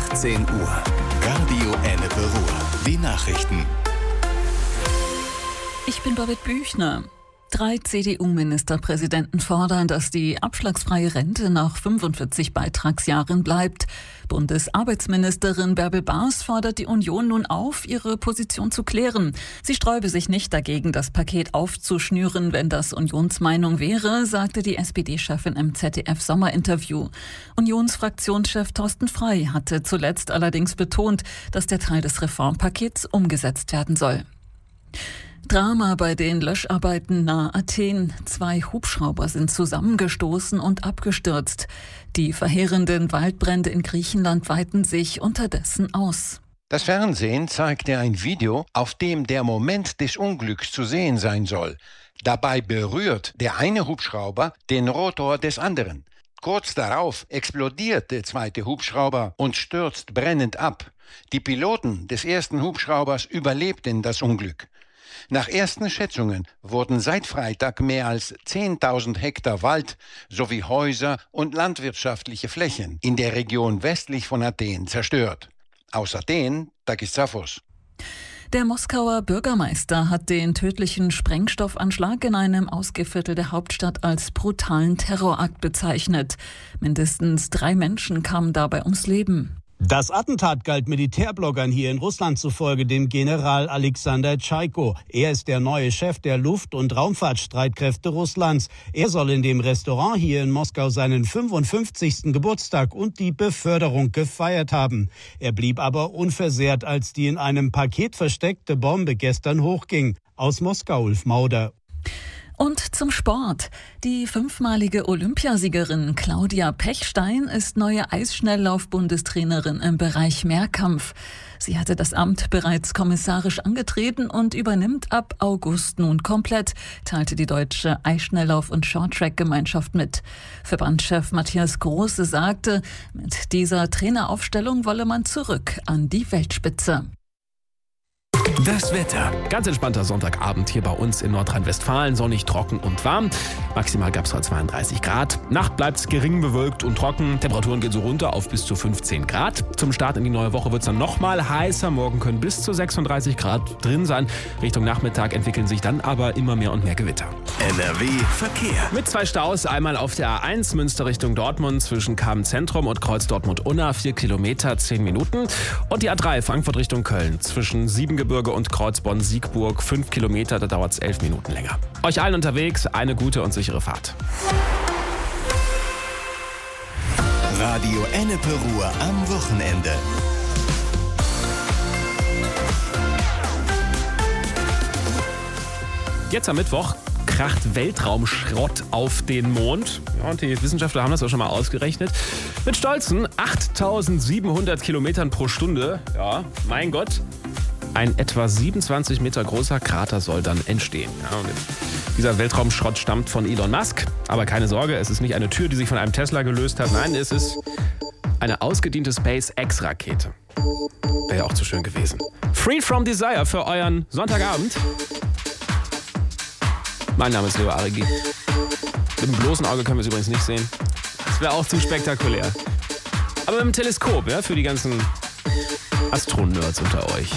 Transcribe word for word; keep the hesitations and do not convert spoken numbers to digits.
achtzehn Uhr. Radio Ennepe Ruhr. Die Nachrichten. Ich bin Birgit Büchner. Drei C D U-Ministerpräsidenten fordern, dass die abschlagsfreie Rente nach fünfundvierzig Beitragsjahren bleibt. Bundesarbeitsministerin Bärbel Baas fordert die Union nun auf, ihre Position zu klären. Sie sträube sich nicht dagegen, das Paket aufzuschnüren, wenn das Unionsmeinung wäre, sagte die S P D-Chefin im Z D F-Sommerinterview. Unionsfraktionschef Thorsten Frey hatte zuletzt allerdings betont, dass der Teil des Reformpakets umgesetzt werden soll. Drama bei den Löscharbeiten nahe Athen. Zwei Hubschrauber sind zusammengestoßen und abgestürzt. Die verheerenden Waldbrände in Griechenland weiten sich unterdessen aus. Das Fernsehen zeigte ein Video, auf dem der Moment des Unglücks zu sehen sein soll. Dabei berührt der eine Hubschrauber den Rotor des anderen. Kurz darauf explodiert der zweite Hubschrauber und stürzt brennend ab. Die Piloten des ersten Hubschraubers überlebten das Unglück. Nach ersten Schätzungen wurden seit Freitag mehr als zehntausend Hektar Wald sowie Häuser und landwirtschaftliche Flächen in der Region westlich von Athen zerstört. Aus Athen, Takis Zaphos. Der Moskauer Bürgermeister hat den tödlichen Sprengstoffanschlag in einem Ausgehviertel der Hauptstadt als brutalen Terrorakt bezeichnet. Mindestens drei Menschen kamen dabei ums Leben. Das Attentat galt Militärbloggern hier in Russland zufolge dem General Alexander Tschaiko. Er ist der neue Chef der Luft- und Raumfahrtstreitkräfte Russlands. Er soll in dem Restaurant hier in Moskau seinen fünfundfünfzigsten Geburtstag und die Beförderung gefeiert haben. Er blieb aber unversehrt, als die in einem Paket versteckte Bombe gestern hochging. Aus Moskau, Ulf Mauder. Und zum Sport. Die fünfmalige Olympiasiegerin Claudia Pechstein ist neue Eisschnelllauf-Bundestrainerin im Bereich Mehrkampf. Sie hatte das Amt bereits kommissarisch angetreten und übernimmt ab August nun komplett, teilte die deutsche Eisschnelllauf- und Shorttrack-Gemeinschaft mit. Verbandschef Matthias Große sagte, mit dieser Traineraufstellung wolle man zurück an die Weltspitze. Das Wetter. Ganz entspannter Sonntagabend hier bei uns in Nordrhein-Westfalen. Sonnig, trocken und warm. Maximal gab es heute zweiunddreißig Grad. Nacht bleibt es gering bewölkt und trocken. Temperaturen gehen so runter auf bis zu fünfzehn Grad. Zum Start in die neue Woche wird es dann nochmal heißer. Morgen können bis zu sechsunddreißig Grad drin sein. Richtung Nachmittag entwickeln sich dann aber immer mehr und mehr Gewitter. N R W Verkehr. Mit zwei Staus. Einmal auf der A eins Münster Richtung Dortmund zwischen Kamen-Zentrum und Kreuz Dortmund-Unna. vier Kilometer, zehn Minuten. Und die A drei Frankfurt Richtung Köln zwischen Siebengebirge und Kreuzbonn-Siegburg, fünf Kilometer, da dauert es elf Minuten länger. Euch allen unterwegs eine gute und sichere Fahrt. Radio Ennepe Ruhr am Wochenende. Jetzt am Mittwoch kracht Weltraumschrott auf den Mond. Ja, und die Wissenschaftler haben das auch schon mal ausgerechnet. Mit stolzen achttausendsiebenhundert Kilometern pro Stunde. Ja, mein Gott. Ein etwa siebenundzwanzig Meter großer Krater soll dann entstehen. Ja, und dieser Weltraumschrott stammt von Elon Musk. Aber keine Sorge, es ist nicht eine Tür, die sich von einem Tesla gelöst hat. Nein, es ist eine ausgediente SpaceX-Rakete. Wäre ja auch zu schön gewesen. Free from Desire für euren Sonntagabend. Mein Name ist Leo Arigi. Mit dem bloßen Auge können wir es übrigens nicht sehen. Das wäre auch zu spektakulär. Aber mit dem Teleskop, ja, für die ganzen Astronerds unter euch.